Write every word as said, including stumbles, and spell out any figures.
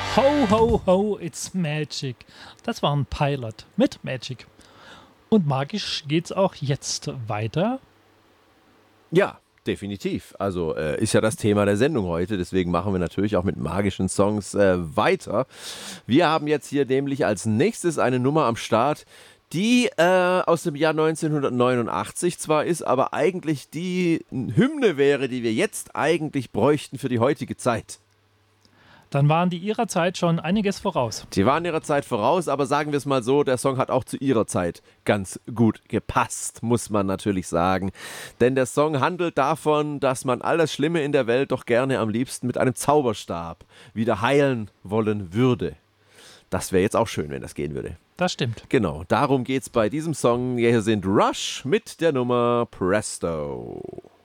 Ho, ho, ho, it's magic. Das war ein Pilot mit Magic. Und magisch geht's auch jetzt weiter. Ja, definitiv. Also äh, ist ja das Thema der Sendung heute. Deswegen machen wir natürlich auch mit magischen Songs äh, weiter. Wir haben jetzt hier nämlich als nächstes eine Nummer am Start, die äh, aus dem Jahr neunzehnhundertneunundachtzig zwar ist, aber eigentlich die Hymne wäre, die wir jetzt eigentlich bräuchten für die heutige Zeit. Dann waren die ihrer Zeit schon einiges voraus. Die waren ihrer Zeit voraus, aber sagen wir es mal so, der Song hat auch zu ihrer Zeit ganz gut gepasst, muss man natürlich sagen. Denn der Song handelt davon, dass man all das Schlimme in der Welt doch gerne am liebsten mit einem Zauberstab wieder heilen wollen würde. Das wäre jetzt auch schön, wenn das gehen würde. Das stimmt. Genau, darum geht's bei diesem Song. Hier sind Rush mit der Nummer Presto.